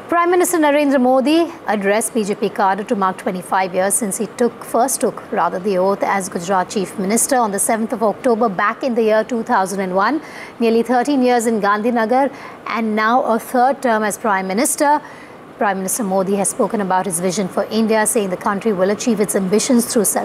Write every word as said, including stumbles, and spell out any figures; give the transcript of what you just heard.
Prime Minister Narendra Modi addressed B J P cadre to mark twenty-five years since he took first took rather the oath as Gujarat Chief Minister on the seventh of October back in the year two thousand one. Nearly thirteen years in Gandhinagar and now a third term as Prime Minister. Prime Minister Modi has spoken about his vision for India, saying the country will achieve its ambitions through self